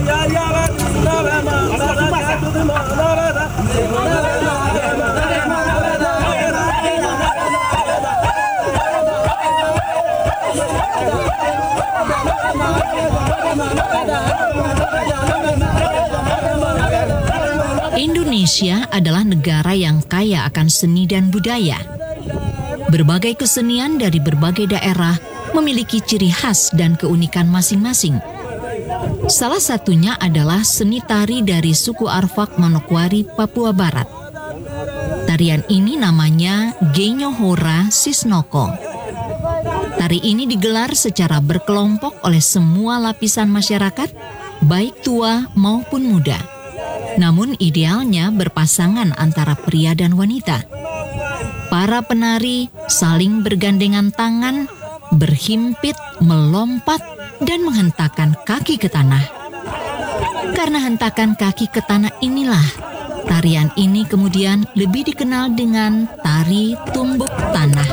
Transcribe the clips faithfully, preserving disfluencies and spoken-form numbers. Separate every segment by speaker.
Speaker 1: Indonesia adalah negara yang kaya akan seni dan budaya. Berbagai kesenian dari berbagai daerah memiliki ciri khas dan keunikan masing-masing. Salah satunya adalah seni tari dari suku Arfak Manokwari, Papua Barat. Tarian ini namanya Genyo Hora Sisnoko. Tari ini digelar secara berkelompok oleh semua lapisan masyarakat, baik tua maupun muda. Namun idealnya berpasangan antara pria dan wanita. Para penari saling bergandengan tangan, berhimpit, melompat, dan menghentakkan kaki ke tanah. Karena hentakan kaki ke tanah inilah, tarian ini kemudian lebih dikenal dengan tari tumbuk tanah.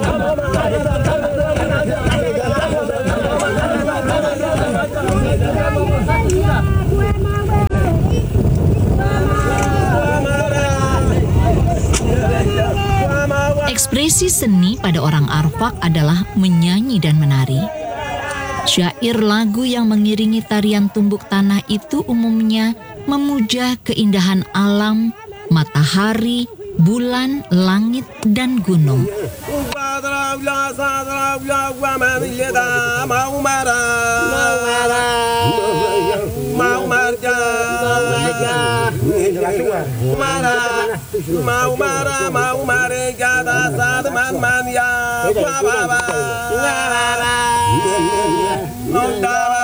Speaker 1: Ekspresi seni pada orang Arfak adalah menyanyi dan menari. Syair lagu yang mengiringi tarian tumbuk tanah itu umumnya memuja keindahan alam, matahari, bulan, langit, dan gunung.
Speaker 2: Mau marah, mau marah, kata sateman mania, baba, nondara,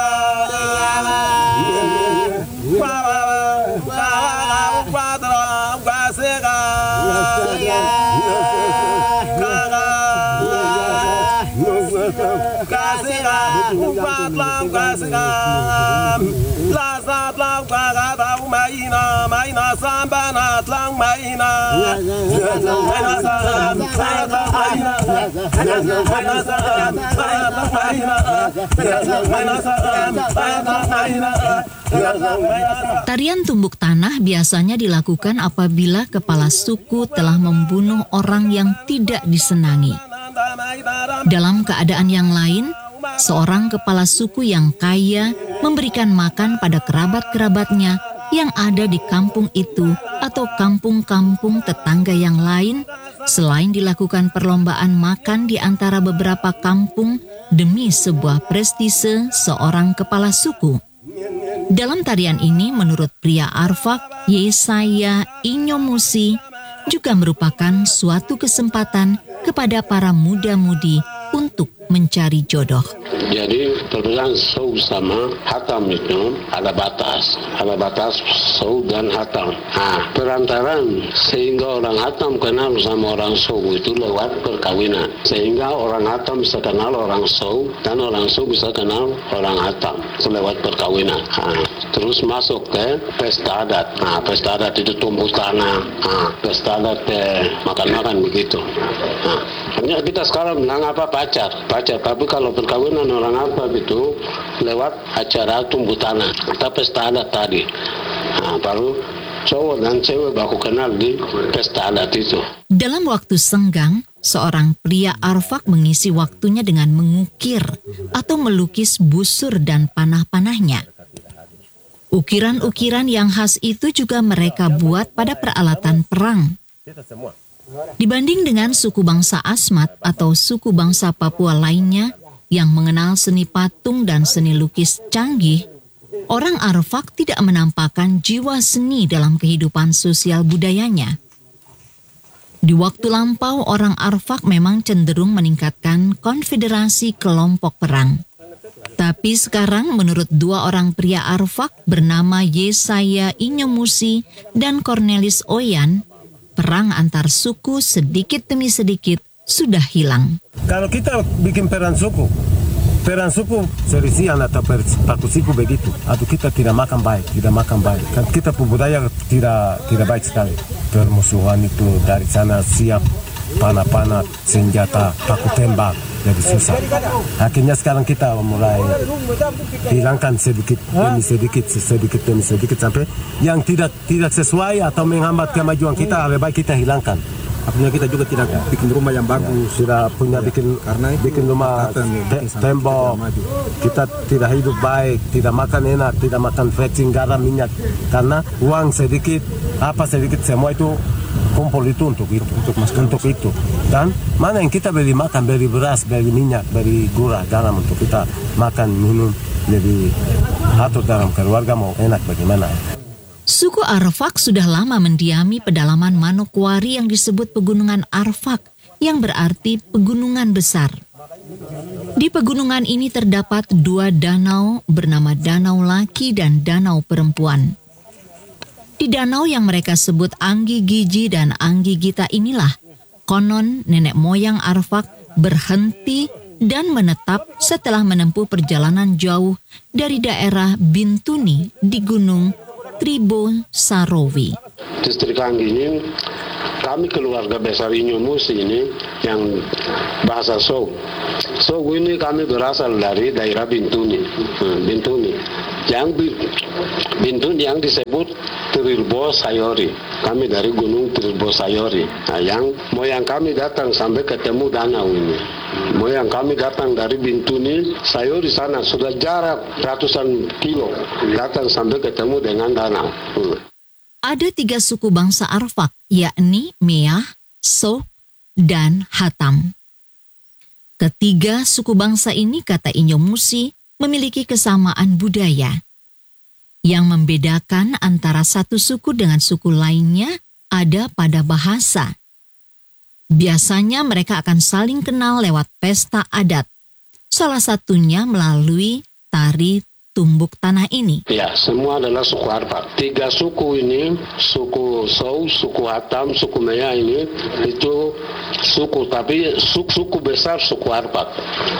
Speaker 2: baba, baba, kuadra, gasega, kaga, gasega, kuadra, gasega, lasat lau kaga tau maina, maina sambana tlang maina.
Speaker 1: Tarian tumbuk tanah biasanya dilakukan apabila kepala suku telah membunuh orang yang tidak disenangi. Dalam keadaan yang lain, seorang kepala suku yang kaya memberikan makan pada kerabat-kerabatnya yang ada di kampung itu atau kampung-kampung tetangga yang lain, selain dilakukan perlombaan makan di antara beberapa kampung demi sebuah prestise seorang kepala suku. Dalam tarian ini, menurut pria Arfak, Yesaya Inyomusi, juga merupakan suatu kesempatan kepada para muda-mudi untuk mencari jodoh.
Speaker 3: Jadi perbedaan sau sama hatam itu ada batas, ada batas sau dan hatam. Nah, perantaran sehingga orang hatam kenal sama orang sau itu lewat perkawinan. Sehingga orang hatam bisa kenal orang sau dan orang sau bisa kenal orang hatam lewat perkawinan. Nah, terus masuk ke pesta adat. Nah, pesta adat itu tumbuk tanah. Nah, pesta adat eh, makan-makan begitu. Nah, hanya kita sekarang bilang apa pacar, pacar. Tapi kalau perkawinan orang apa gitu lewat acara tumbuh tanah atau pesta adat tadi. Nah, baru cowok dan cewek baku kenal di pesta adat itu.
Speaker 1: Dalam waktu senggang, seorang pria Arfak mengisi waktunya dengan mengukir atau melukis busur dan panah-panahnya. Ukiran-ukiran yang khas itu juga mereka buat pada peralatan perang. Dibanding dengan suku bangsa Asmat atau suku bangsa Papua lainnya yang mengenal seni patung dan seni lukis canggih, orang Arfak tidak menampakkan jiwa seni dalam kehidupan sosial budayanya. Di waktu lampau, orang Arfak memang cenderung meningkatkan konfederasi kelompok perang. Tapi sekarang menurut dua orang pria Arfak bernama Yesaya Inyomusi dan Cornelis Oyan, perang antar suku sedikit demi sedikit sudah hilang.
Speaker 2: Kalau kita bikin perang suku, perang suku serisian atau paku siku begitu, atau kita tidak makan baik, tidak makan baik. Kan kita budaya tidak tidak baik sekali. Permusuhan itu dari sana siap panah-panah, senjata, paku tembak. jadi susah. Akhirnya sekarang kita mulai hilangkan sedikit demi sedikit, sedikit demi sedikit sampai yang tidak tidak sesuai atau menghambat kemajuan kita, lebih baik kita hilangkan. Artinya kita juga tidak bikin rumah yang bagus, ya, sudah punya ya, bikin karena bikin rumah te tembok. Kita tidak hidup baik, tidak makan enak, tidak makan flexing garam minyak karena uang sedikit, apa sedikit semua itu kumpul itu untuk itu, untuk, untuk itu. Dan mana yang kita beli makan, beli beras, beli minyak, beli gula, garam untuk kita makan minum lebih atur dalam keluarga mau enak bagaimana.
Speaker 1: Suku Arfak sudah lama mendiami pedalaman Manokwari yang disebut Pegunungan Arfak, yang berarti pegunungan besar. Di pegunungan ini terdapat dua danau bernama Danau Laki dan Danau Perempuan. Di danau yang mereka sebut Anggi Giji dan Anggi Gita inilah, konon nenek moyang Arfak berhenti dan menetap setelah menempuh perjalanan jauh dari daerah Bintuni di Gunung Tribo Sarowi.
Speaker 3: Distrik Anggi ini, kami keluarga besar Inyo Musi ini yang bahasa Sog. Sog ini kami berasal dari daerah Bintuni. Bintuni. Yang Bintuni yang disebut Tirbo Sayori. Kami dari Gunung Tirbo Sayori. Nah, yang moyang kami datang sampai ketemu danau ini. Moyang kami datang dari Bintuni Sayori sana, sudah jarak ratusan kilo. Datang sampai ketemu dengan danau. Hmm.
Speaker 1: Ada tiga suku bangsa Arfak, yakni Meah, Sog, dan Hatam. Ketiga suku bangsa ini, kata Inyo Musi, memiliki kesamaan budaya. Yang membedakan antara satu suku dengan suku lainnya ada pada bahasa. Biasanya mereka akan saling kenal lewat pesta adat. Salah satunya melalui tari tumbuk tanah ini.
Speaker 3: Ya, semua adalah suku Arfak. Tiga suku ini, suku Sou, suku Hatam, suku Meah ini, itu suku, tapi suku, suku besar suku Arfak.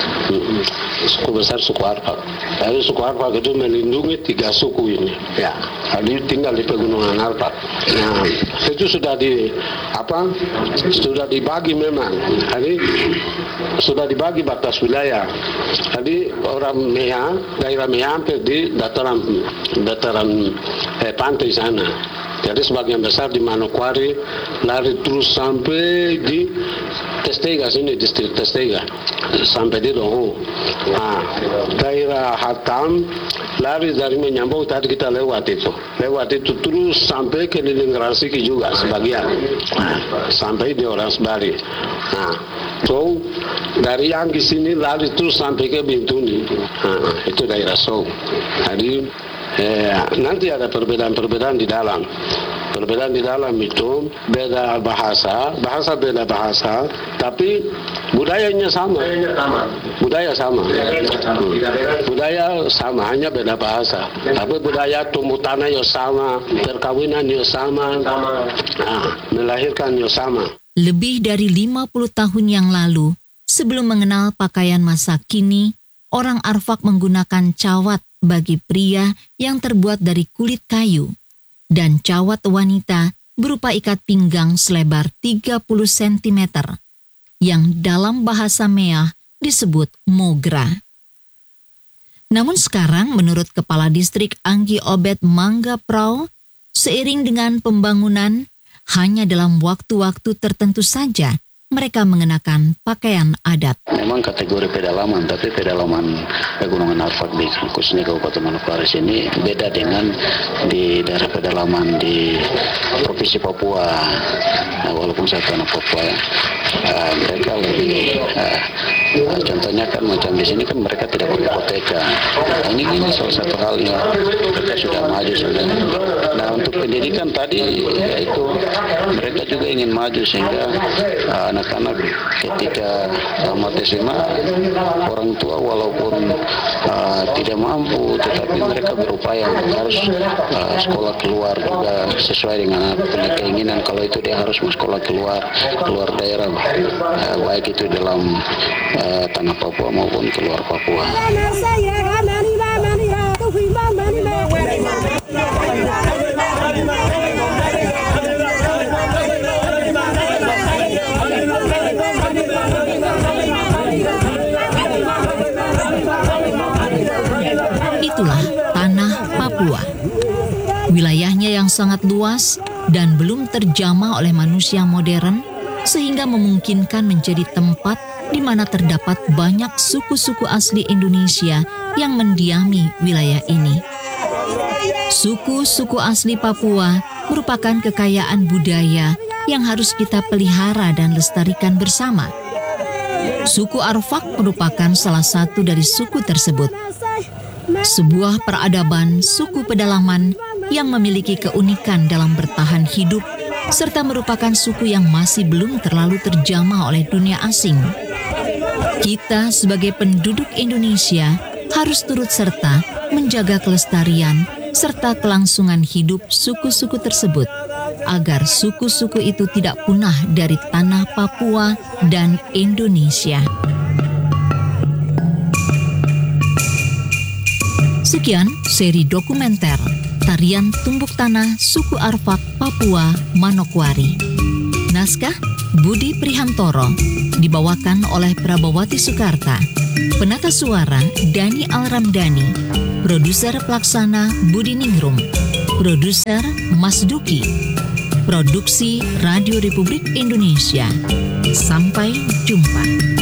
Speaker 3: Suku besar suku Arfak. Jadi suku Arfak itu melindungi tiga suku ini. Ya, jadi tinggal di pegunungan Arfak. Nah, itu sudah di apa? Sudah dibagi memang. Jadi sudah dibagi batas wilayah. Jadi orang Meah, daerah Meah di dataran dataran eh, pantai sana. Jadi sebagian besar di Manokwari lari terus sampai di Testega sini, distrik Testega, sampai di Doho. Nah, daerah Hatam lari dari Menyambau tadi kita lewat itu, lewat itu terus sampai ke Liling Ransiki juga sebagian, nah, sampai di Oransbari. Nah, so dari Anggi sini lari terus sampai ke Bintuni. Nah, itu daerah Sou. Jadi eh, nanti ada perbedaan-perbedaan di dalam. Perbedaan di dalam itu beda bahasa, bahasa beda bahasa, tapi budayanya sama. Budaya sama. Hmm. Budaya sama, hanya beda bahasa. Tapi budaya tumbuh tanah yang sama, perkawinan yang sama, nah, melahirkan yang sama.
Speaker 1: Lebih dari lima puluh tahun yang lalu, sebelum mengenal pakaian masa kini, orang Arfak menggunakan cawat bagi pria yang terbuat dari kulit kayu, dan cawat wanita berupa ikat pinggang selebar tiga puluh sentimeter, yang dalam bahasa Meah disebut mogra. Namun sekarang menurut Kepala Distrik Anggi Obed Mangga Prau, seiring dengan pembangunan, hanya dalam waktu-waktu tertentu saja mereka mengenakan pakaian adat.
Speaker 4: Memang kategori pedalaman, tapi pedalaman Pegunungan Arfak di khususnya Kabupaten Manokwari ini beda dengan di daerah pedalaman di Provinsi Papua. Nah, walaupun satu anak Papua, uh, mereka lebih, uh, uh, contohnya kan macam di sini kan mereka tidak pakai koteka. Nah, ini, ini salah satu hal yang mereka sudah maju sudah. Nah, untuk pendidikan tadi yaitu mereka juga ingin maju sehingga uh, anak-anak ketika tamat S M A, orang tua walaupun uh, tidak mampu, tetapi mereka berupaya harus uh, sekolah keluar juga sesuai dengan punya keinginan. Kalau itu dia harus sekolah keluar keluar daerah, uh, baik itu dalam uh, tanah Papua maupun keluar Papua.
Speaker 5: Thank you.
Speaker 1: Papua. Wilayahnya yang sangat luas dan belum terjamah oleh manusia modern, sehingga memungkinkan menjadi tempat di mana terdapat banyak suku-suku asli Indonesia yang mendiami wilayah ini. Suku-suku asli Papua merupakan kekayaan budaya yang harus kita pelihara dan lestarikan bersama. Suku Arfak merupakan salah satu dari suku tersebut. Sebuah peradaban suku pedalaman yang memiliki keunikan dalam bertahan hidup, serta merupakan suku yang masih belum terlalu terjamah oleh dunia asing. Kita sebagai penduduk Indonesia harus turut serta menjaga kelestarian serta kelangsungan hidup suku-suku tersebut, agar suku-suku itu tidak punah dari tanah Papua dan Indonesia. Sekian seri dokumenter Tarian Tumbuk Tanah Suku Arfak Papua Manokwari. Naskah Budi Prihantoro, dibawakan oleh Prabawati Soekarta. Penata suara Dani Alramdhani. Produser pelaksana Budi Ningrum. Produser Mas Duki. Produksi Radio Republik Indonesia. Sampai jumpa.